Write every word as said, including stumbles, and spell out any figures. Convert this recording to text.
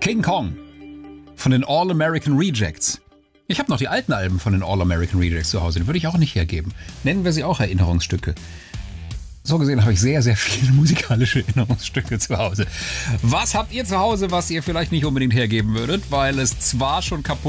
King Kong von den All American Rejects. Ich habe noch die alten Alben von den All American Rejects zu Hause, die würde ich auch nicht hergeben. Nennen wir sie auch Erinnerungsstücke. So gesehen habe ich sehr, sehr viele musikalische Erinnerungsstücke zu Hause. Was habt ihr zu Hause, was ihr vielleicht nicht unbedingt hergeben würdet, weil es zwar schon kaputt